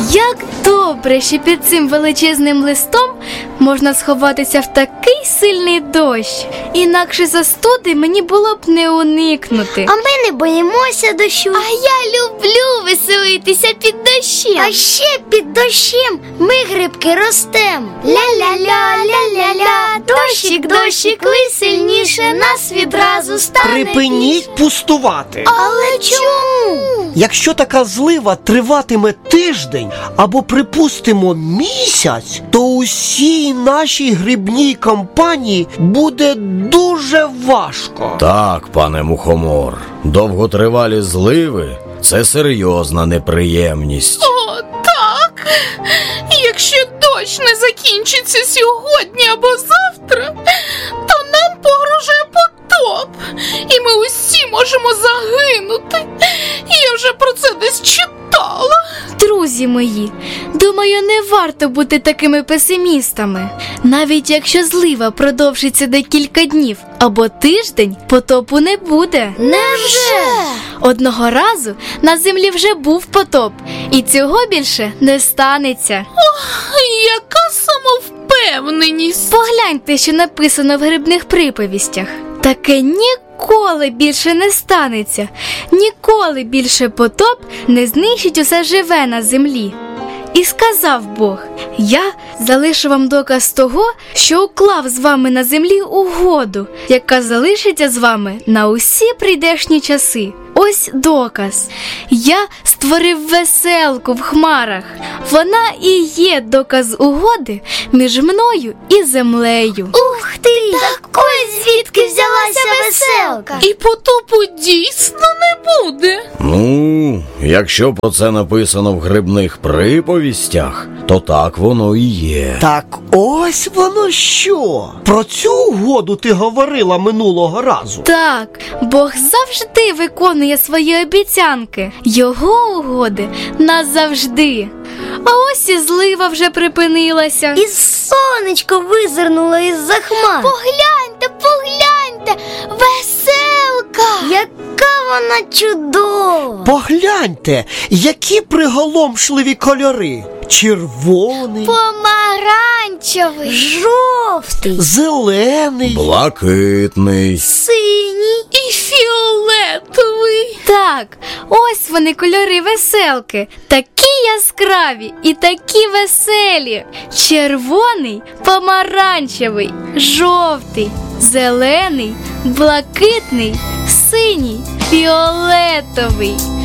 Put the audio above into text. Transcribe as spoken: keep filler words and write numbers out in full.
Як добре, що під цим величезним листом можна сховатися в такий сильний дощ. Інакше застуди мені було б не уникнути. А ми не боїмося дощу. А я люблю веселитися під дощем. А ще під дощем ми грибки ростем. Ля-ля-ля, ля-ля-ля, дощик, дощик, лий сильніше, нас відразу стане. Припиніть пустувати. Але чому? Якщо така злива триватиме тиждень або, припустимо, місяць, то усій нашій грибній кампанії буде дуже важко. Так, пане Мухомор, довготривалі зливи – це серйозна неприємність. О, так! Якщо дощ не закінчиться сьогодні або завтра, то нам погрожує потоп, і ми усі можемо загинути. Я вже про це десь читала. Друзі мої, думаю, не варто бути такими песимістами. Навіть якщо злива продовжиться декілька днів або тиждень, потопу не буде. Невже? Одного разу на землі вже був потоп, і цього більше не станеться. Яка самовпевненість! Погляньте, що написано в грибних приповістях. Таке ніколи більше не станеться. Ніколи більше потоп не знищить усе живе на землі. І сказав Бог: я залишу вам доказ того, що уклав з вами на землі угоду, яка залишиться з вами на усі прийдешні часи. Ось доказ. Я створив веселку в хмарах. Вона і є доказ угоди між мною і землею. Ух ти! Так ось звідки взялася веселка. І потопу дійсно не буде. Ну, якщо про це написано в грибних приповістях, то так воно і є. Так ось воно що? Про цю угоду ти говорила минулого разу. Так, Бог завжди виконує свої обіцянки. Його угоди назавжди. А ось і злива вже припинилася. І сонечко визирнуло із-за хмар. Погляньте, погляньте, веселка! Яка вона чудова! Погляньте, які приголомшливі кольори. Червоний, Помаранчевий, Жовтий, зелений, Блакитний. синій. І фіолетовий. Так, ось вони кольори веселки. Такі яскраві і такі веселі. Червоний, помаранчевий, жовтий, зелений, блакитний, синій, фіолетовий.